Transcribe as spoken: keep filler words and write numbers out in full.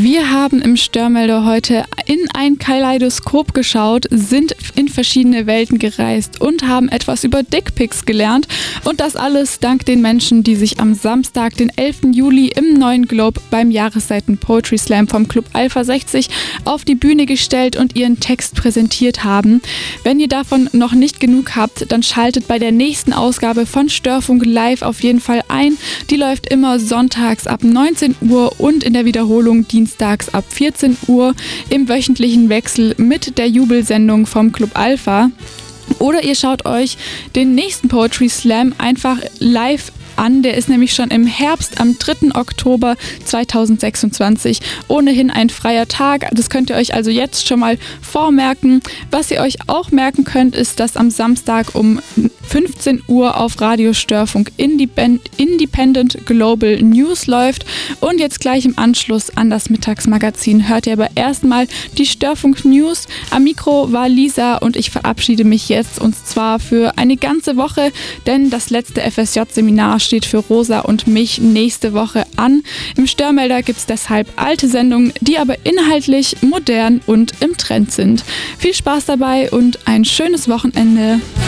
Wir haben im Störmelder heute in ein Kaleidoskop geschaut, sind in verschiedene Welten gereist und haben etwas über Dickpics gelernt. Und das alles dank den Menschen, die sich am Samstag, den elften Juli im Neuen Globe beim Jahresseiten Poetry Slam vom Club Alpha sechzig auf die Bühne gestellt und ihren Text präsentiert haben. Wenn ihr davon noch nicht genug habt, dann schaltet bei der nächsten Ausgabe von Störfunk Live auf jeden Fall ein. Die läuft immer sonntags ab neunzehn Uhr und in der Wiederholung dienstags ab vierzehn Uhr im wöchentlichen Wechsel mit der Jubelsendung vom Club Alpha. Oder ihr schaut euch den nächsten Poetry Slam einfach live an. Der ist nämlich schon im Herbst am dritten Oktober zweitausendsechsundzwanzig. Ohnehin ein freier Tag. Das könnt ihr euch also jetzt schon mal vormerken. Was ihr euch auch merken könnt, ist, dass am Samstag um fünfzehn Uhr auf Radio Störfunk Independent Global News läuft. Und jetzt gleich im Anschluss an das Mittagsmagazin hört ihr aber erstmal die Störfunk News. Am Mikro war Lisa und ich verabschiede mich jetzt und zwar für eine ganze Woche, denn das letzte F S J-Seminar steht für Rosa und mich nächste Woche an. Im Störmelder gibt es deshalb alte Sendungen, die aber inhaltlich modern und im Trend sind. Viel Spaß dabei und ein schönes Wochenende.